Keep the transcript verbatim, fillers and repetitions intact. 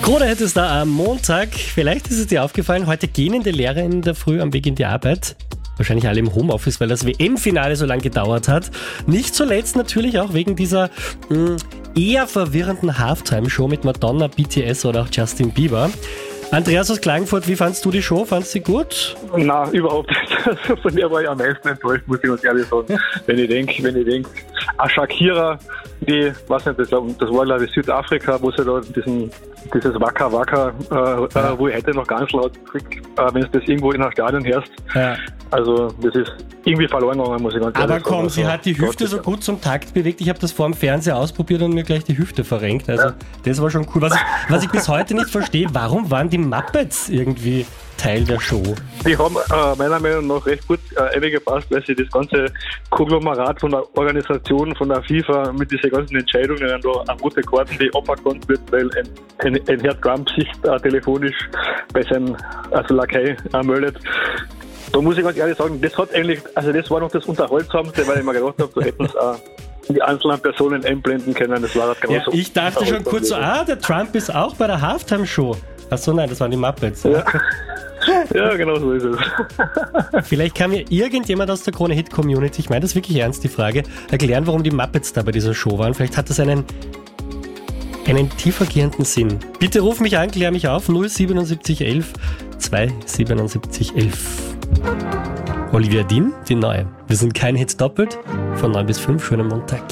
Krone hätte es da am Montag. Vielleicht ist es dir aufgefallen, heute gehen in die Lehrer in der Früh am Weg in die Arbeit. Wahrscheinlich alle im Homeoffice, weil das W M-Finale so lange gedauert hat. Nicht zuletzt natürlich auch wegen dieser mh, eher verwirrenden Halftime-Show mit Madonna, B T S oder auch Justin Bieber. Andreas aus Klagenfurt, wie fandst du die Show? Fandst du sie gut? Nein, überhaupt nicht. Von der war ich am meisten enttäuscht, muss ich ganz ehrlich sagen. Wenn ich denke, wenn ich denke, a Shakira, die, weiß nicht, das, das war glaube ich Südafrika, wo sie da diesen, dieses Waka Waka, äh, ja. äh, wo ich heute noch ganz laut krieg, äh, wenn du das irgendwo in einem Stadion hörst. Ja. Also das ist irgendwie verloren gegangen, muss ich ganz ehrlich sagen. Aber komm, sie hat die Hüfte so gut zum Takt bewegt. Ich habe das vor dem Fernseher ausprobiert und mir gleich die Hüfte verrenkt. Also ja. Das war schon cool. Was ich, was ich bis heute nicht verstehe, warum waren die Muppets irgendwie Teil der Show? Die haben äh, meiner Meinung nach recht gut äh, eingepasst, weil sie das ganze Konglomerat von der Organisation, von der FIFA mit diesen ganzen Entscheidungen da eine rote Karten, die aberkannt wird, weil ein, ein, ein Herr Trump sich äh, telefonisch bei seinem also Lakai äh, meldet. Da muss ich ganz ehrlich sagen, das hat eigentlich, also das war noch das Unterhaltsamste, weil ich mir gedacht habe, da hätten es auch die einzelnen Personen einblenden können. Das war das ja, ich dachte schon kurz so, ah, der Trump ist auch bei der Halftime-Show. Achso, nein, das waren die Muppets. Ja. Ja, genau so ist es. Vielleicht kann mir irgendjemand aus der Krone-Hit-Community, ich meine das wirklich ernst, die Frage, erklären, warum die Muppets da bei dieser Show waren. Vielleicht hat das einen, einen tiefergehenden Sinn. Bitte ruf mich an, klär mich auf, null siebenundsiebzig elf zweihundertsiebenundsiebzig elf. Olivia Dean, die neue. Wir sind kein Hit doppelt, von neun bis fünf, schönen Montag.